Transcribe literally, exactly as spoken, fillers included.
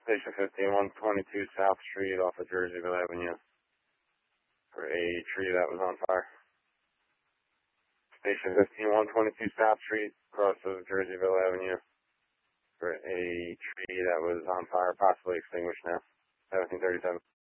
Station fifteen, one twenty-two South Street off of Jerseyville Avenue for a tree that was on fire. Station fifteen, one twenty-two South Street, across of Jerseyville Avenue for a tree that was on fire, possibly extinguished now. seventeen thirty-seven.